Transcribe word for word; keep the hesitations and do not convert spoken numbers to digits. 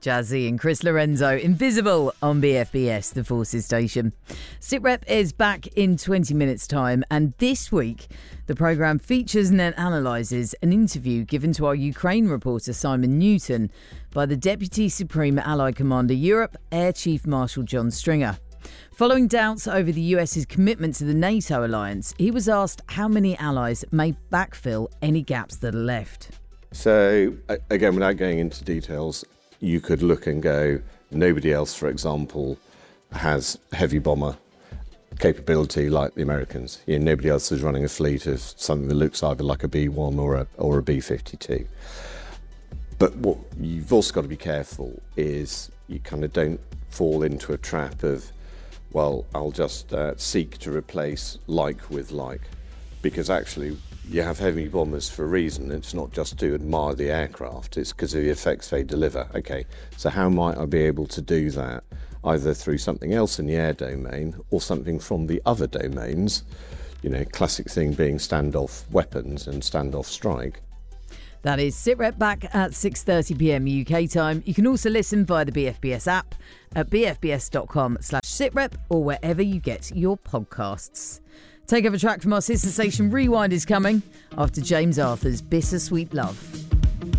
Jazzy and Chris Lorenzo, Invisible on B F B S, the Forces station. SitRep is back in twenty minutes' time, and this week the programme features and then analyses an interview given to our Ukraine reporter Simon Newton by the Deputy Supreme Allied Commander Europe, Air Chief Marshal John Stringer. Following doubts over the US's commitment to the NATO alliance, he was asked how many allies may backfill any gaps that are left. So, again, without going into details, you could look and go, nobody else, for example, has heavy bomber capability like the Americans. You know, nobody else is running a fleet of something that looks either like a B one or a, or a B fifty-two. But what you've also got to be careful is you kind of don't fall into a trap of, well, I'll just uh, seek to replace like with like, because actually you have heavy bombers for a reason. It's not just to admire the aircraft, it's because of the effects they deliver. Okay, so how might I be able to do that, either through something else in the air domain or something from the other domains, you know, classic thing being standoff weapons and standoff strike. That is SitRep back at six thirty p m U K time. You can also listen via the B F B S app at b f b s dot com slash sitrep or wherever you get your podcasts. Take over track from our sister station Rewind is coming after James Arthur's Bittersweet Love.